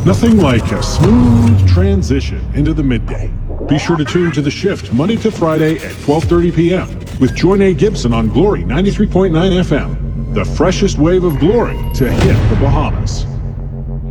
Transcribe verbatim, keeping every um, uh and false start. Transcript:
Nothing like a smooth transition into the midday. Be sure to tune to The Shift Monday to Friday at twelve thirty p.m. with Joy A. Gibson on Glory ninety-three point nine F M. The freshest wave of glory to hit the Bahamas.